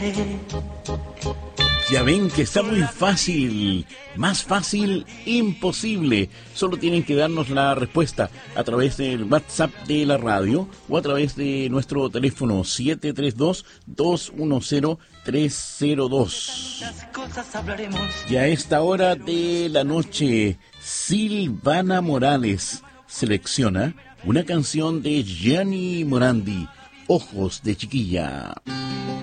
Ya ven que está muy fácil, más fácil, imposible. Solo tienen que darnos la respuesta a través del WhatsApp de la radio o a través de nuestro teléfono 732-210-302. Y a esta hora de la noche, Silvana Morales selecciona una canción de Gianni Morandi, Ojos de Chiquilla.